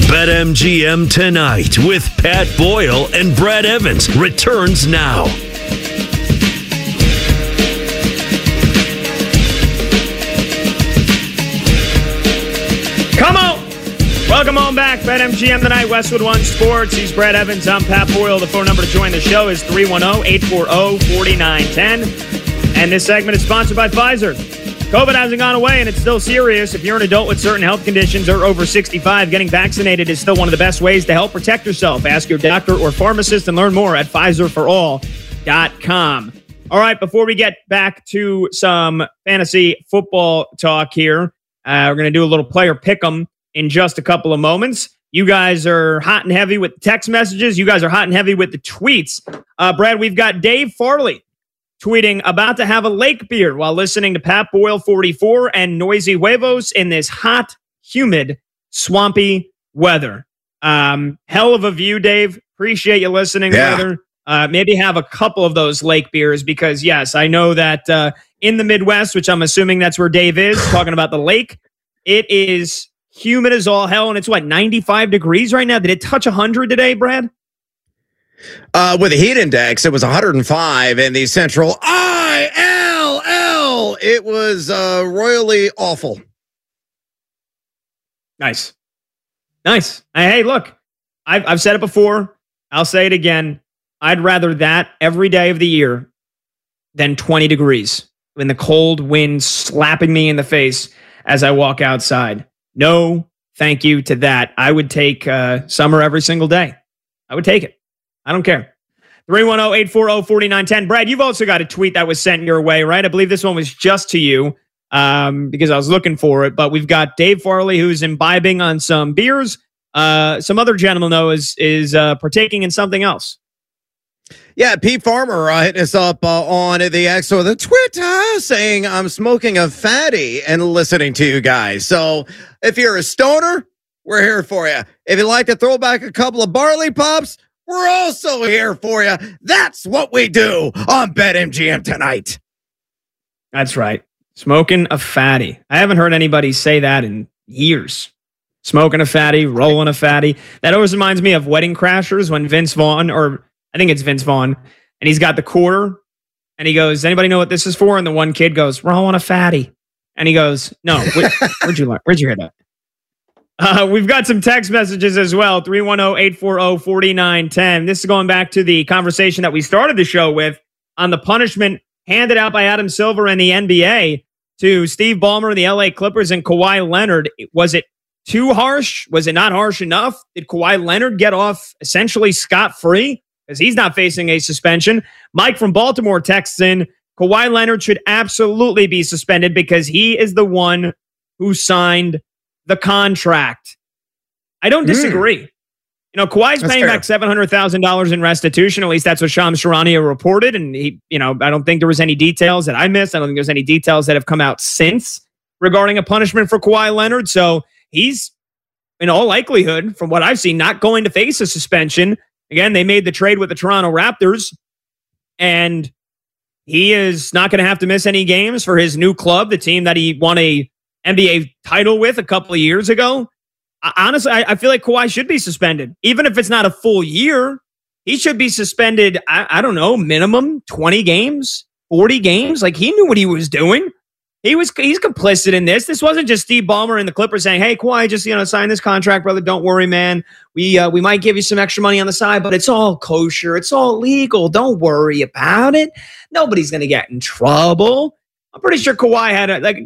BetMGM Tonight with Pat Boyle and Brad Evans returns now. Come on! Welcome on back. BetMGM Tonight, Westwood One Sports. He's Brad Evans. I'm Pat Boyle. The phone number to join the show is 310-840-4910. And this segment is sponsored by Pfizer. COVID hasn't gone away, and it's still serious. If you're an adult with certain health conditions or over 65, getting vaccinated is still one of the best ways to help protect yourself. Ask your doctor or pharmacist and learn more at PfizerForAll.com. All right, before we get back to some fantasy football talk here, we're going to do a little player pick'em in just a couple of moments. You guys are hot and heavy with text messages. You guys are hot and heavy with the tweets. Brad, we've got Dave Farley tweeting about to have a lake beer while listening to Pat Boyle 44 and Noisy Huevos in this hot, humid, swampy weather. Hell of a view, Dave. Appreciate you listening, brother. Maybe have a couple of those lake beers because, yes, I know that in the Midwest, which I'm assuming that's where Dave is, talking about the lake, it is humid as all hell, and it's, 95 degrees right now? Did it touch 100 today, Brad? With the heat index, it was 105 in the central ILL. It was royally awful. Nice. Hey, look, I've said it before. I'll say it again. I'd rather that every day of the year than 20 degrees when the cold wind slapping me in the face as I walk outside. No, thank you to that. I would take summer every single day. I would take it. I don't care. 310-840-4910. Brad, you've also got a tweet that was sent your way, right? I believe this one was just to you because I was looking for it. But we've got Dave Farley, who's imbibing on some beers. Some other gentleman, though, is partaking in something else. Yeah, Pete Farmer hitting us up on the X or the Twitter saying, I'm smoking a fatty and listening to you guys. So if you're a stoner, we're here for you. If you'd like to throw back a couple of barley pops, we're also here for you. That's what we do on BetMGM Tonight. That's right. Smoking a fatty. I haven't heard anybody say that in years. Smoking a fatty, rolling a fatty. That always reminds me of Wedding Crashers when Vince Vaughn, or I think it's Vince Vaughn, and he's got the quarter, and he goes, anybody know what this is for? And the one kid goes, rolling a fatty. And he goes, no, where'd you hear that? We've got some text messages as well. 310-840-4910. This is going back to the conversation that we started the show with on the punishment handed out by Adam Silver and the NBA to Steve Ballmer and the LA Clippers and Kawhi Leonard. Was it too harsh? Was it not harsh enough? Did Kawhi Leonard get off essentially scot-free? Because he's not facing a suspension. Mike from Baltimore texts in, Kawhi Leonard should absolutely be suspended because he is the one who signed the contract. I don't disagree. You know, Kawhi's paying back $700,000 in restitution. At least that's what Shams Charania reported. And he, I don't think there was any details that I missed. I don't think there's any details that have come out since regarding a punishment for Kawhi Leonard. So he's, in all likelihood, from what I've seen, not going to face a suspension. Again, they made the trade with the Toronto Raptors, and he is not going to have to miss any games for his new club, the team that he won a NBA title with a couple of years ago. Honestly, I feel like Kawhi should be suspended. Even if it's not a full year, he should be suspended, I don't know, minimum 20 games, 40 games. Like, he knew what he was doing. He's complicit in this. This wasn't just Steve Ballmer and the Clippers saying, hey, Kawhi, just, sign this contract, brother. Don't worry, man. We might give you some extra money on the side, but it's all kosher. It's all legal. Don't worry about it. Nobody's going to get in trouble. I'm pretty sure Kawhi had